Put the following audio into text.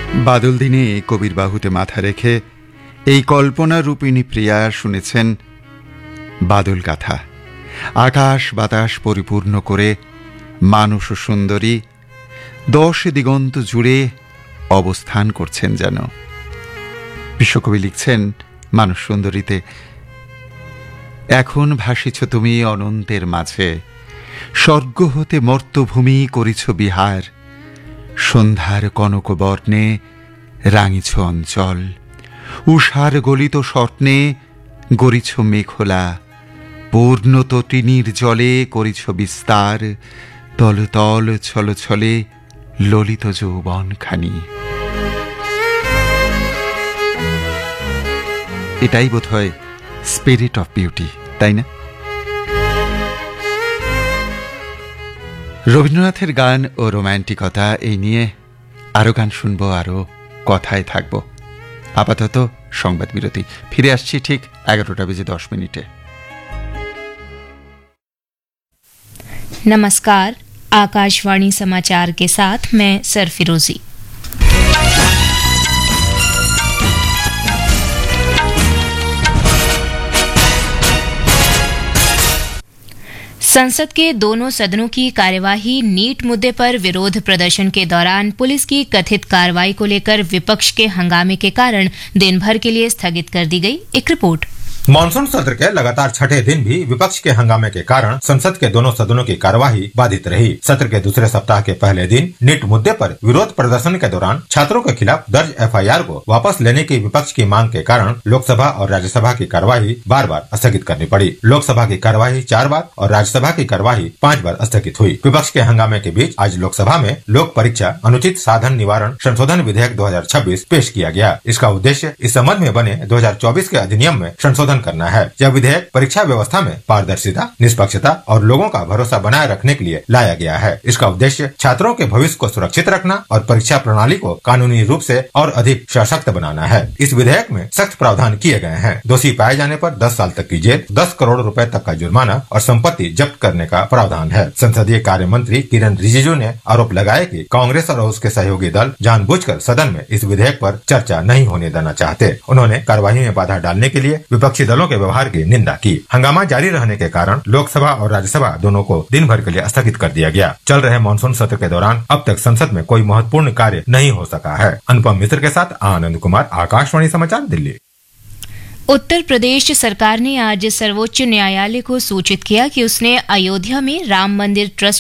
বাদল দিনে কবির বাহুতে মাথা রেখে এই কল্পনা রূপিণী প্রিয়া শুনেছেন বাদল গাথা। আকাশ বাতাস পরিপূর্ণ করে মানুষ সুন্দরী 10 দিগন্ত জুড়ে অবস্থান করছেন যেন। বিশ্বকবি লিখছেন মানুষ সুন্দরীতে, এখন ভাসিছ তুমি অনন্তের মাঝে, স্বর্গ হতে মর্ত্যভূমি করিছ বিহার, সন্ধ্যার কনক বর্ণে রাঙিছ অঞ্চল, উষার গলিত স্বপ্নে গড়িছ মেঘলা, পূর্ণ তটিনীর জলে করিছ বিস্তার, তল তল ছল ছলে ললিত যৌবন খানি। এটাই বোধ হয় স্পিরিট অফ বিউটি, তাই না? রবীন্দ্রনাথের গান ও রোম্যান্টিকতা এই নিয়ে আরো গান শুনবো, আরো কথায় থাকবো। আপাতত সংবাদ বিরতি, ফিরে আসছি ঠিক 11:10। नमस्कार, आकाशवाणी समाचार के साथ मैं सरफिरोजी। संसद के दोनों सदनों की कार्यवाही नीट मुद्दे पर विरोध प्रदर्शन के दौरान पुलिस की कथित कार्रवाई को लेकर विपक्ष के हंगामे के कारण दिन भर के लिए स्थगित कर दी गई। एक रिपोर्ट। मानसून सत्र के लगातार छठे दिन भी विपक्ष के हंगामे के कारण संसद के दोनों सदनों की कार्यवाही बाधित रही। सत्र के दूसरे सप्ताह के पहले दिन नीट मुद्दे पर विरोध प्रदर्शन के दौरान छात्रों के खिलाफ दर्ज FIR को वापस लेने की विपक्ष की मांग के कारण लोकसभा और राज्यसभा की कार्यवाही बार बार स्थगित करनी पड़ी। लोकसभा की कार्यवाही 4 बार और राज्यसभा की कार्यवाही 5 बार स्थगित हुई। विपक्ष के हंगामे के बीच आज लोकसभा में लोक परीक्षा अनुचित साधन निवारण संशोधन विधेयक 2026 पेश किया गया। इसका उद्देश्य इस संबंध में बने 2024 के अधिनियम में संशोधन करना है। यह विधेयक परीक्षा व्यवस्था में पारदर्शिता, निष्पक्षता और लोगों का भरोसा बनाए रखने के लिए लाया गया है। इसका उद्देश्य छात्रों के भविष्य को सुरक्षित रखना और परीक्षा प्रणाली को कानूनी रूप से और अधिक सशक्त बनाना है। इस विधेयक में सख्त प्रावधान किए गए हैं। दोषी पाए जाने पर 10 साल तक की जेल, 10 करोड़ रुपए तक का जुर्माना और संपत्ति जब्त करने का प्रावधान है। संसदीय कार्य मंत्री किरण रिजिजू ने आरोप लगाया कि कांग्रेस और उसके सहयोगी दल जानबूझकर सदन में इस विधेयक पर चर्चा नहीं होने देना चाहते। उन्होंने कार्यवाही में बाधा डालने के लिए विपक्षी दलों के व्यवहार की निंदा की। हंगामा जारी रहने के कारण लोकसभा और राज्यसभा दोनों को दिन भर के लिए स्थगित कर दिया गया। चल रहे मानसून सत्र के दौरान अब तक संसद में कोई महत्वपूर्ण कार्य नहीं हो सका है। अनुपम मिश्र के साथ आनंद कुमार, आकाशवाणी समाचार, दिल्ली। उत्तर प्रदेश सरकार ने आज सर्वोच्च न्यायालय को सूचित किया कि उसने अयोध्या में राम मंदिर ट्रस्ट